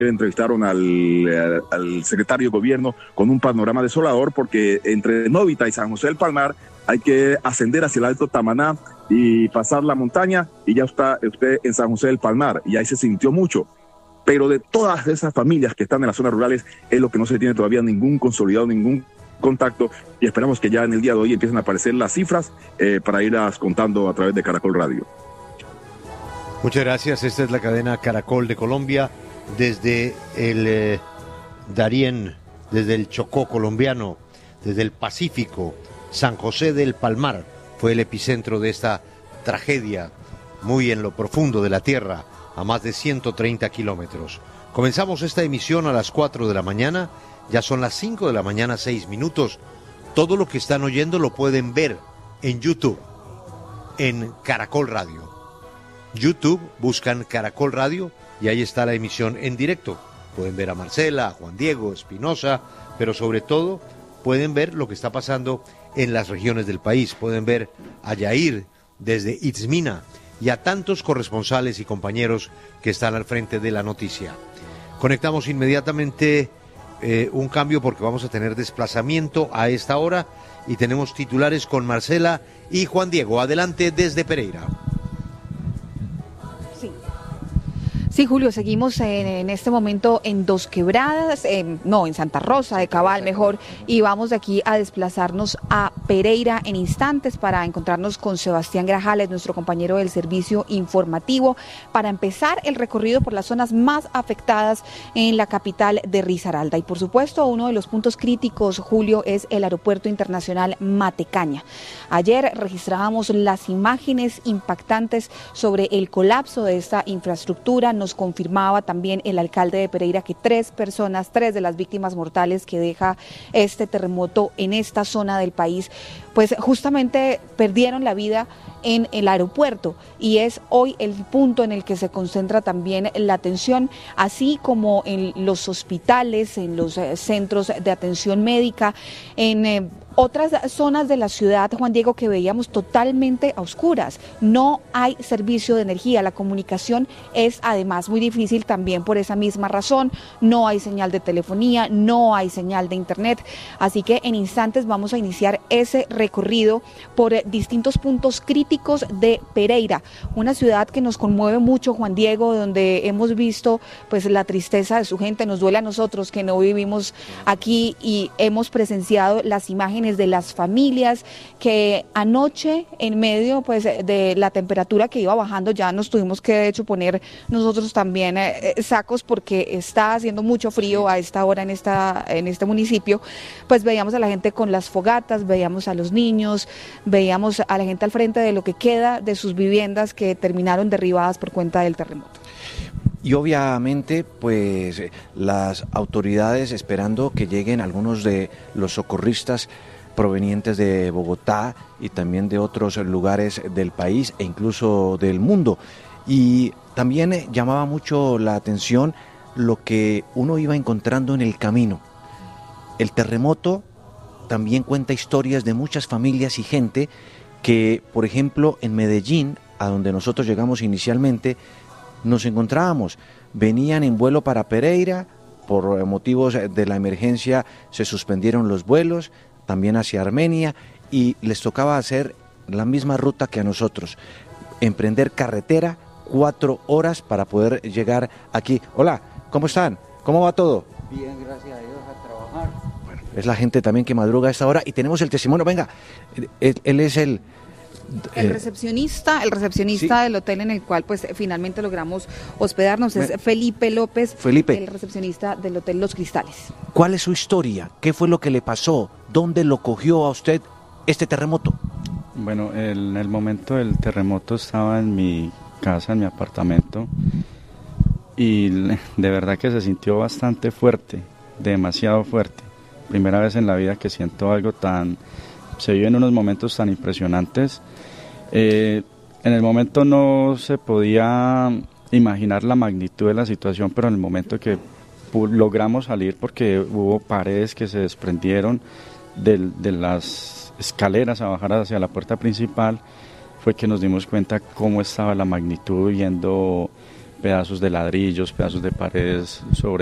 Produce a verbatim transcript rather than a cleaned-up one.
entrevistaron al, al secretario de gobierno con un panorama desolador, porque entre Novita y San José del Palmar hay que ascender hacia el Alto Tamaná y pasar la montaña y ya está usted en San José del Palmar, y ahí se sintió mucho. Pero de todas esas familias que están en las zonas rurales es lo que no se tiene todavía ningún consolidado, ningún contacto, y esperamos que ya en el día de hoy empiecen a aparecer las cifras eh, para irlas contando a través de Caracol Radio. Muchas gracias. Esta es la cadena Caracol de Colombia desde el eh, Darién, desde el Chocó colombiano, desde el Pacífico. San José del Palmar fue el epicentro de esta tragedia, muy en lo profundo de la tierra, a más de ciento treinta kilómetros. Comenzamos esta emisión a las cuatro de la mañana, ya son las cinco de la mañana, seis minutos. Todo lo que están oyendo lo pueden ver en YouTube, en Caracol Radio. YouTube, buscan Caracol Radio y ahí está la emisión en directo. Pueden ver a Marcela, a Juan Diego, Espinosa, pero sobre todo pueden ver lo que está pasando en las regiones del país. Pueden ver a Yair desde Itzmina y a tantos corresponsales y compañeros que están al frente de la noticia. Conectamos inmediatamente eh, un cambio porque vamos a tener desplazamiento a esta hora y tenemos titulares con Marcela y Juan Diego. Adelante desde Pereira. Sí, Julio, seguimos en, en este momento en Dos Quebradas, eh, no, en Santa Rosa de Cabal mejor, y vamos de aquí a desplazarnos a Pereira en instantes para encontrarnos con Sebastián Grajales, nuestro compañero del servicio informativo, para empezar el recorrido por las zonas más afectadas en la capital de Risaralda. Y por supuesto, uno de los puntos críticos, Julio, es el Aeropuerto Internacional Matecaña. Ayer registrábamos las imágenes impactantes sobre el colapso de esta infraestructura. Nos confirmaba también el alcalde de Pereira que tres personas, tres de las víctimas mortales que deja este terremoto en esta zona del país, pues justamente perdieron la vida en el aeropuerto, y es hoy el punto en el que se concentra también la atención, así como en los hospitales, en los eh, centros de atención médica, en eh, otras zonas de la ciudad, Juan Diego, que veíamos totalmente a oscuras. No hay servicio de energía, la comunicación es además muy difícil también por esa misma razón, no hay señal de telefonía, no hay señal de internet, así que en instantes vamos a iniciar ese recorrido por eh, distintos puntos críticos de Pereira, una ciudad que nos conmueve mucho, Juan Diego, donde hemos visto pues la tristeza de su gente. Nos duele a nosotros que no vivimos aquí y hemos presenciado las imágenes de las familias que anoche, en medio pues de la temperatura que iba bajando, ya nos tuvimos que de hecho poner nosotros también eh, sacos porque está haciendo mucho frío a esta hora en esta en este municipio. Pues veíamos a la gente con las fogatas, veíamos a los niños, veíamos a la gente al frente de lo que queda de sus viviendas que terminaron derribadas por cuenta del terremoto. Y obviamente, pues las autoridades esperando que lleguen algunos de los socorristas provenientes de Bogotá y también de otros lugares del país e incluso del mundo. Y también llamaba mucho la atención lo que uno iba encontrando en el camino. El terremoto también cuenta historias de muchas familias y gente que, por ejemplo, en Medellín, a donde nosotros llegamos inicialmente, nos encontrábamos, venían en vuelo para Pereira, por motivos de la emergencia se suspendieron los vuelos, también hacia Armenia, y les tocaba hacer la misma ruta que a nosotros, emprender carretera, cuatro horas para poder llegar aquí. Hola, ¿cómo están? ¿Cómo va todo? Bien, gracias a Dios, a trabajar. Bueno, es la gente también que madruga a esta hora y tenemos el testimonio. Venga, él, él es el... El recepcionista, el recepcionista ¿sí? del hotel en el cual pues finalmente logramos hospedarnos es Felipe López, Felipe, el recepcionista del hotel Los Cristales. ¿Cuál es su historia? ¿Qué fue lo que le pasó? ¿Dónde lo cogió a usted este terremoto? Bueno, en el momento del terremoto estaba en mi casa, en mi apartamento, y de verdad que se sintió bastante fuerte, demasiado fuerte. Primera vez en la vida que siento algo tan... Se viven unos momentos tan impresionantes. Eh, en el momento no se podía imaginar la magnitud de la situación, pero en el momento que logramos salir, porque hubo paredes que se desprendieron de, de las escaleras a bajar hacia la puerta principal, fue que nos dimos cuenta cómo estaba la magnitud, viendo pedazos de ladrillos, pedazos de paredes sobre